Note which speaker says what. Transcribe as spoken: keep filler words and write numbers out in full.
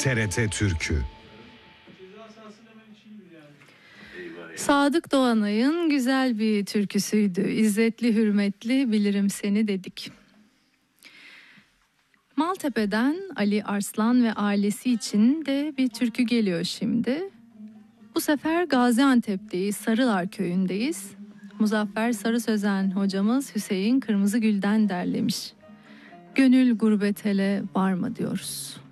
Speaker 1: T R T Türkü.
Speaker 2: Sadık Doğanay'ın güzel bir türküsüydü. İzzetli hürmetli bilirim seni dedik. Maltepe'den Ali Arslan ve ailesi için de bir türkü geliyor şimdi. Bu sefer Gaziantep'teyiz, Sarılar köyündeyiz. Muzaffer Sarı Sözen hocamız Hüseyin Kırmızıgül'den derlemiş. Gönül gurbet ele var mı diyoruz.